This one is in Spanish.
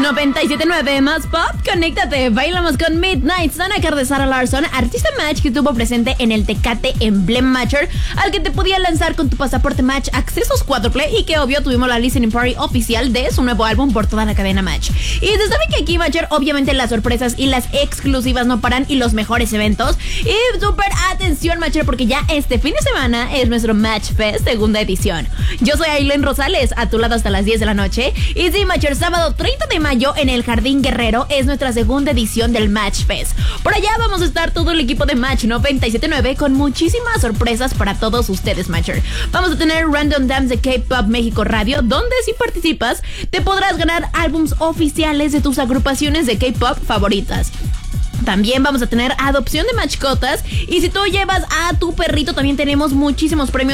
97.9 más pop, conéctate, bailamos con Midnight Sun a cargo de Sarah Larson, artista Match que estuvo presente en el Tecate Emblem Matcher, al que te podía lanzar con tu pasaporte Match accesos cuádruple y que obvio tuvimos la listening party oficial de su nuevo álbum por toda la cadena Match. Y se sabe que aquí Matcher obviamente las sorpresas y las exclusivas no paran y los mejores eventos. Y súper atención Matcher porque ya este fin de semana es nuestro Match Fest segunda edición. Yo soy Aileen Rosales, a tu lado hasta las 10 de la noche. Y sí Matcher, sábado 30 de mayo en el Jardín Guerrero es nuestra segunda edición del Match Fest. Por allá vamos a estar todo el equipo de Match 97.9 con muchísimas sorpresas para todos ustedes, Matcher. Vamos a tener Random Dance de K-Pop México Radio, donde si participas te podrás ganar álbums oficiales de tus agrupaciones de K-Pop favoritas. También vamos a tener adopción de mascotas y si tú llevas a tu perrito también tenemos muchísimos premios